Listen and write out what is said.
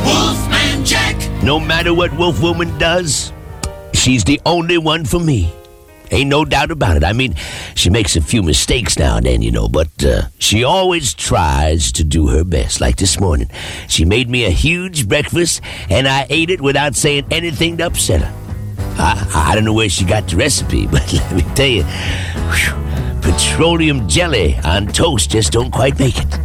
Wolfman Jack. No matter what Wolf Woman does, she's the only one for me. Ain't no doubt about it. I mean, she makes a few mistakes now and then, but she always tries to do her best. Like this morning, she made me a huge breakfast, and I ate it without saying anything to upset her. I don't know where she got the recipe, but let me tell you, petroleum jelly on toast just don't quite make it.